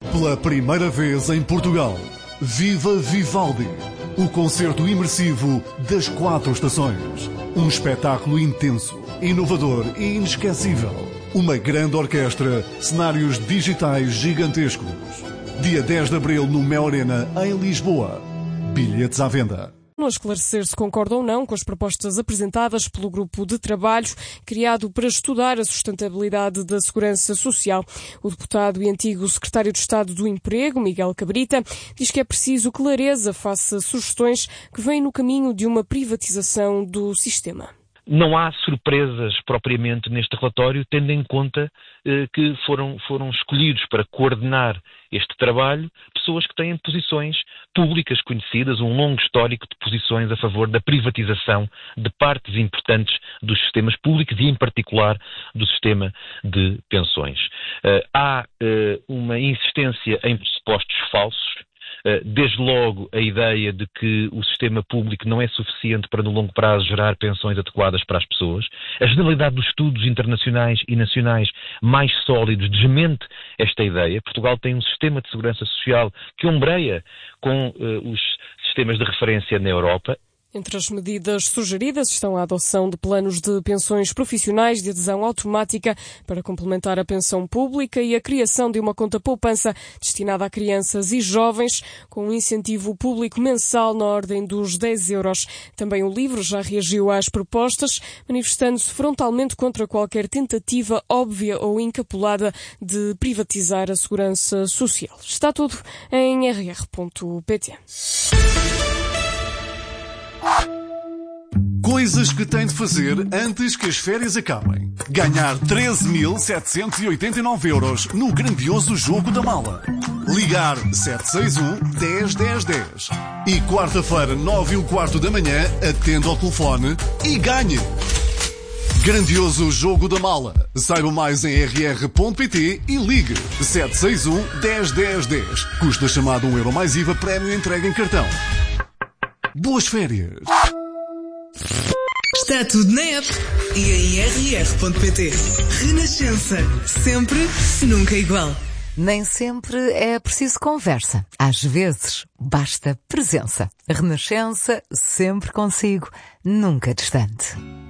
Pela primeira vez em Portugal, Viva Vivaldi, o concerto imersivo das 4 estações. Um espetáculo intenso, inovador e inesquecível. Uma grande orquestra, cenários digitais gigantescos. Dia 10 de abril no Mel Arena, em Lisboa. Bilhetes à venda. Não esclarecer se concorda ou não com as propostas apresentadas pelo grupo de trabalho criado para estudar a sustentabilidade da segurança social. O deputado e antigo secretário de Estado do Emprego, Miguel Cabrita, diz que é preciso clareza face a sugestões que vêm no caminho de uma privatização do sistema. Não há surpresas propriamente neste relatório, tendo em conta que foram escolhidos para coordenar este trabalho pessoas que têm posições públicas conhecidas, um longo histórico de posições a favor da privatização de partes importantes dos sistemas públicos e, em particular, do sistema de pensões. Há uma insistência em pressupostos falsos. Desde logo a ideia de que o sistema público não é suficiente para no longo prazo gerar pensões adequadas para as pessoas. A generalidade dos estudos internacionais e nacionais mais sólidos desmente esta ideia. Portugal tem um sistema de segurança social que ombreia com os sistemas de referência na Europa. Entre as medidas sugeridas estão a adoção de planos de pensões profissionais de adesão automática para complementar a pensão pública e a criação de uma conta poupança destinada a crianças e jovens com um incentivo público mensal na ordem dos 10 euros. Também o LIVRE já reagiu às propostas, manifestando-se frontalmente contra qualquer tentativa óbvia ou encapulada de privatizar a segurança social. Está tudo em rr.pt. Coisas que tem de fazer antes que as férias acabem. Ganhar 13.789 euros no grandioso Jogo da Mala. Ligar 761 10 10 10. E quarta-feira, 9h15 da manhã, atende ao telefone e ganhe. Grandioso Jogo da Mala. Saiba mais em rr.pt e ligue 761 10 10 10. Custo da chamada €1 mais IVA, prémio entregue em cartão. Boas férias! Está tudo na app e em rr.pt. Renascença. Sempre, nunca igual. Nem sempre é preciso conversa. Às vezes, basta presença. Renascença, sempre consigo, nunca distante.